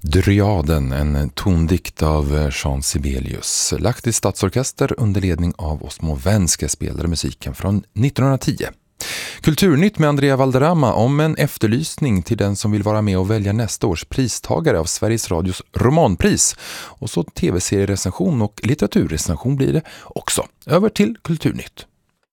Dryaden, en tondikt av Jean Sibelius. Lagt i Stadsorkester under ledning av Osmo Wenske spelade musiken från 1910. Kulturnytt med Andrea Valderrama om en efterlysning till den som vill vara med och välja nästa års pristagare av Sveriges Radios romanpris. Och så tv-serierecension och litteraturrecension blir det också. Över till Kulturnytt.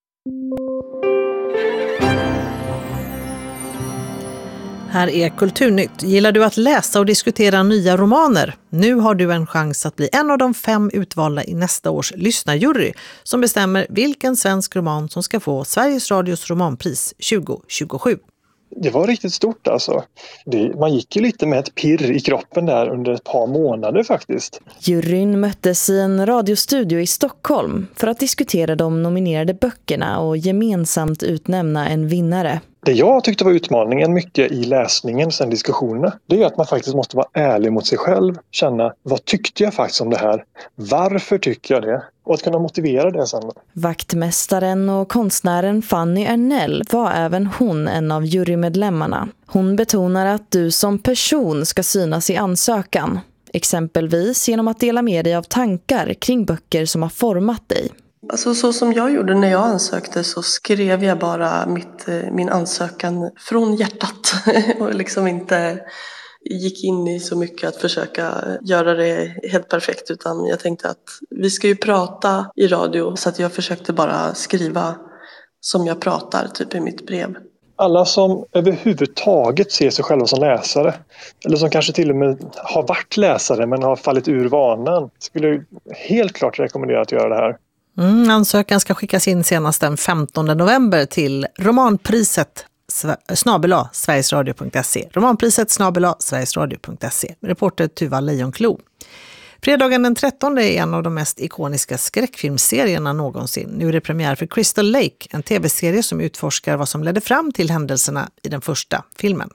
Här är Kulturnytt. Gillar du att läsa och diskutera nya romaner? Nu har du en chans att bli en av de 5 utvalda i nästa års lyssnarjury som bestämmer vilken svensk roman som ska få Sveriges Radios romanpris 2027. Det var riktigt stort alltså. Man gick ju lite med ett pirr i kroppen där under ett par månader faktiskt. Juryn möttes i en radiostudio i Stockholm för att diskutera de nominerade böckerna och gemensamt utnämna en vinnare. Det jag tyckte var utmaningen mycket i läsningen sen diskussionerna, det är att man faktiskt måste vara ärlig mot sig själv. Känna, vad tyckte jag faktiskt om det här? Varför tycker jag det? Och att kunna motivera det sen. Vaktmästaren och konstnären Fanny Ernell var även hon en av jurymedlemmarna. Hon betonar att du som person ska synas i ansökan. Exempelvis genom att dela med dig av tankar kring böcker som har format dig. Alltså så som jag gjorde när jag ansökte så skrev jag bara min ansökan från hjärtat och liksom inte gick in i så mycket att försöka göra det helt perfekt, utan jag tänkte att vi ska ju prata i radio, så att jag försökte bara skriva som jag pratar typ i mitt brev. Alla som överhuvudtaget ser sig själva som läsare, eller som kanske till och med har varit läsare men har fallit ur vanan, skulle helt klart rekommendera att göra det här. Ansökan ska skickas in senast den 15 november till romanpriset @sverigesradio.se. Romanpriset @sverigesradio.se. Reporter Tuva Lejonklo. Fredagen den 13 är en av de mest ikoniska skräckfilmserierna någonsin. Nu är det premiär för Crystal Lake, en tv-serie som utforskar vad som ledde fram till händelserna i den första filmen.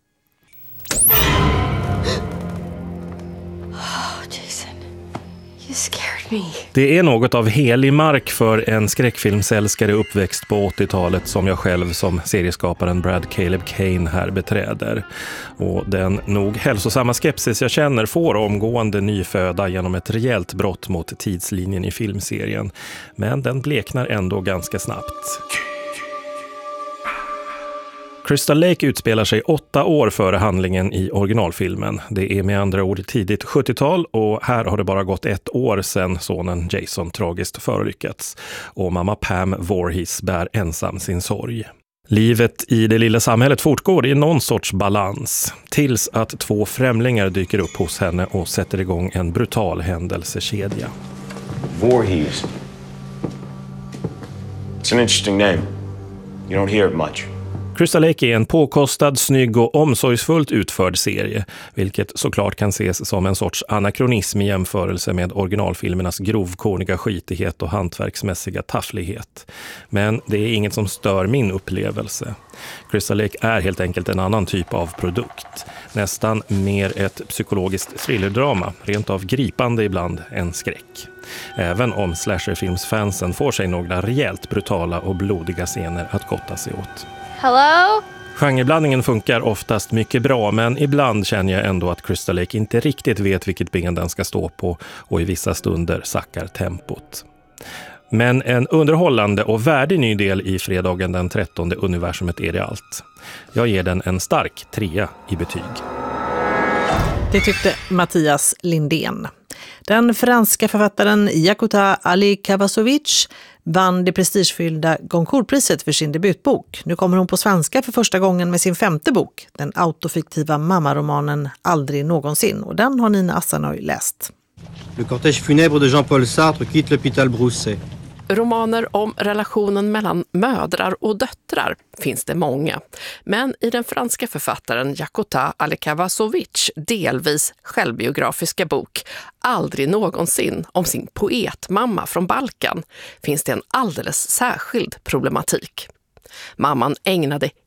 Det är något av helig mark för en skräckfilmsälskare uppväxt på 80-talet som jag själv som serieskaparen Brad Caleb Kane här beträder. Och den nog hälsosamma skepsis jag känner får omgående nyföda genom ett rejält brott mot tidslinjen i filmserien. Men den bleknar ändå ganska snabbt. Crystal Lake utspelar sig 8 år före handlingen i originalfilmen. Det är med andra ord tidigt 70-tal och här har det bara gått 1 år sedan sonen Jason tragiskt förolyckats. Och mamma Pam Voorhees bär ensam sin sorg. Livet i det lilla samhället fortgår i någon sorts balans. Tills att 2 främlingar dyker upp hos henne och sätter igång en brutal händelsekedja. Voorhees. It's an interesting name. You don't hear it much. Crystal Lake är en påkostad, snygg och omsorgsfullt utförd serie, vilket såklart kan ses som en sorts anakronism i jämförelse med originalfilmernas grovkorniga skitighet och hantverksmässiga tafflighet. Men det är inget som stör min upplevelse. Crystal Lake är helt enkelt en annan typ av produkt. Nästan mer ett psykologiskt thrillerdrama, rent av gripande ibland än skräck. Även om slasherfilmsfansen får sig några rejält brutala och blodiga scener att gotta sig åt. Hello? Genreblandningen funkar oftast mycket bra, men ibland känner jag ändå att Crystal Lake inte riktigt vet vilket ben den ska stå på och i vissa stunder sackar tempot. Men en underhållande och värdig ny del i fredagen den 13 universumet är det allt. Jag ger den en stark 3 i betyg. Det tyckte Mattias Lindén. Den franska författaren Jakuta Ali Kavasovic vann det prestigefyllda Goncourtpriset för sin debutbok. Nu kommer hon på svenska för första gången med sin 5:e bok, den autofiktiva mammaromanen Aldrig någonsin. Och den har Nina Assanöj läst. Le cortège funèbre de Jean-Paul Sartre quitte l'hôpital Broussais. Romaner om relationen mellan mödrar och döttrar finns det många. Men i den franska författaren Jakuta Ali Kavasovic delvis självbiografiska bok Aldrig någonsin om sin poetmamma från Balkan finns det en alldeles särskild problematik. Mamman ägnade